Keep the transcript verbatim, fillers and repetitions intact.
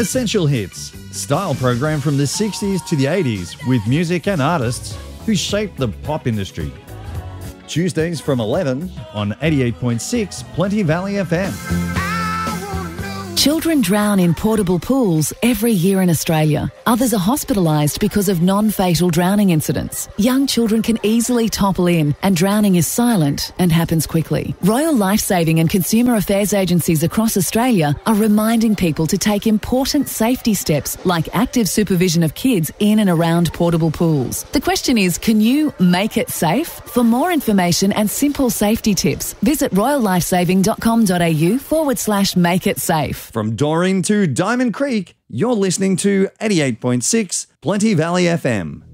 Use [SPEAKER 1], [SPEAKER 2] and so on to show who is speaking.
[SPEAKER 1] Essential Hits, style program from the sixties to the eighties with music and artists who shaped the pop industry. Tuesdays from eleven on eighty-eight point six Plenty Valley F M.
[SPEAKER 2] Children drown in portable pools every year in Australia. Others are hospitalised because of non-fatal drowning incidents. Young children can easily topple in, and drowning is silent and happens quickly. Royal Lifesaving and consumer affairs agencies across Australia are reminding people to take important safety steps like active supervision of kids in and around portable pools. The question is, can you make it safe? For more information and simple safety tips, visit royallifesaving.com.au forward slash make it safe.
[SPEAKER 1] From Doreen to Diamond Creek, you're listening to eighty-eight point six Plenty Valley F M.